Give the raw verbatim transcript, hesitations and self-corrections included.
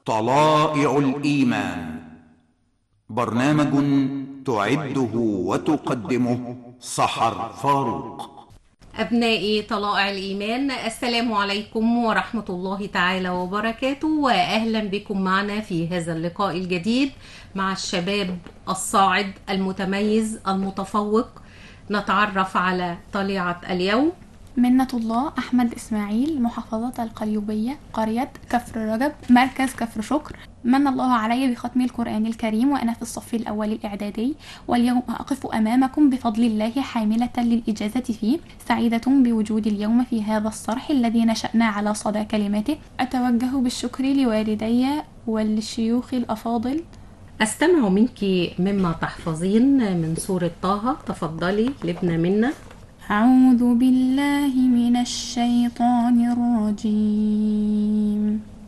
طلائع الإيمان، برنامج تعده وتقدمه سحر فاروق. أبنائي طلائع الإيمان، السلام عليكم ورحمة الله تعالى وبركاته، وأهلا بكم معنا في هذا اللقاء الجديد مع الشباب الصاعد المتميز المتفوق. نتعرف على طليعة اليوم. منة الله أحمد إسماعيل، محافظة القليوبية، قرية كفر رجب، مركز كفر شكر. من الله علي بختم القرآن الكريم وأنا في الصف الأول الإعدادي، واليوم أقف أمامكم بفضل الله حاملة للإجازة فيه، سعيدة بوجود اليوم في هذا الصرح الذي نشأنا على صدى كلماته. أتوجه بالشكر لوالدي والشيوخ الأفاضل. أستمع منك مما تحفظين من سورة طه، تفضلي لابنة منا. أعوذ بالله من الشيطان الرجيم.